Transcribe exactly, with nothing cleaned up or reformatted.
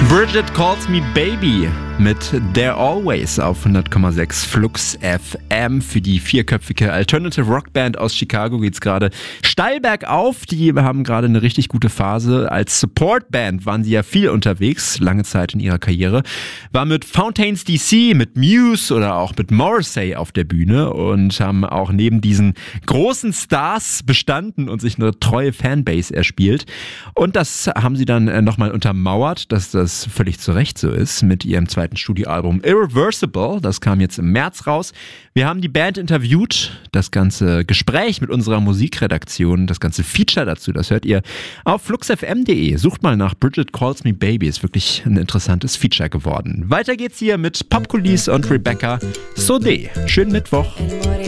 Bridget Calls Me Baby mit There Always auf hundert Komma sechs Flux F M. Für die vierköpfige Alternative Rock Band aus Chicago geht's gerade steil bergauf. Die haben gerade eine richtig gute Phase. Als Support-Band waren sie ja viel unterwegs, lange Zeit in ihrer Karriere. War mit Fountains D C, mit Muse oder auch mit Morrissey auf der Bühne und haben auch neben diesen großen Stars bestanden und sich eine treue Fanbase erspielt. Und das haben sie dann nochmal untermauert, dass das völlig zu Recht so ist, mit ihrem zweiten Studioalbum Irreversible. Das kam jetzt im März raus. Wir haben die Band interviewt, das ganze Gespräch mit unserer Musikredaktion, das ganze Feature dazu, das hört ihr auf fluxfm punkt de. Sucht mal nach Bridget Calls Me Baby, ist wirklich ein interessantes Feature geworden. Weiter geht's hier mit Popkulis und Rebecca Sode. Schönen Mittwoch.